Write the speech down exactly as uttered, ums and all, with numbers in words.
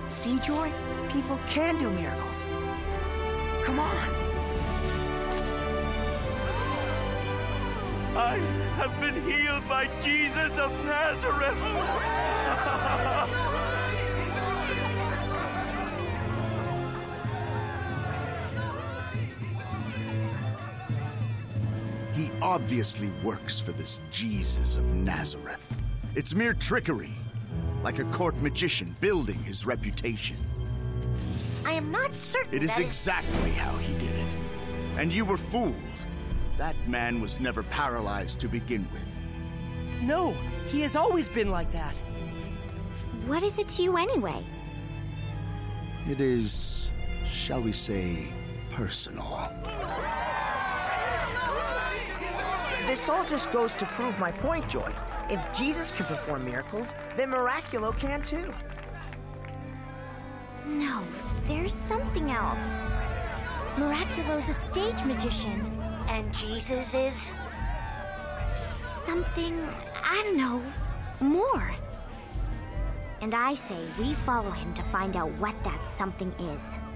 See, Joy? People can do miracles. Come on. I have been healed by Jesus of Nazareth. He obviously works for this Jesus of Nazareth. It's mere trickery, like a court magician building his reputation. I am not certain It is that exactly how he did it. And you were fooled. That man was never paralyzed to begin with. No, he has always been like that. What is it to you anyway? It is, shall we say, personal. This all just goes to prove my point, Joy. If Jesus can perform miracles, then Miraculo can too. No, there's something else. Miraculo's a stage magician. And Jesus is? Something, I don't know, more. And I say we follow him to find out what that something is.